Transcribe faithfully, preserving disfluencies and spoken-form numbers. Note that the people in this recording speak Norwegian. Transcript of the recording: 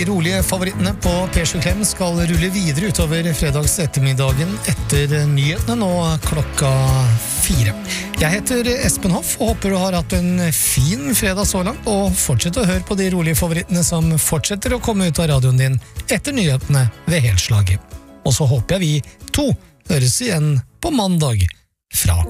De rolige favorittene på P sju Klem skal rulle videre utover fredags ettermiddagen etter nyhetene nå klokka fire. Jeg heter Espen Hoff og håper du har hatt en fin fredag så langt, og fortsett å høre på de rolige favorittene som fortsetter å komme ut av radioen din etter nyhetene ved helslaget. Og så håper jeg vi to høres igjen på mandag fra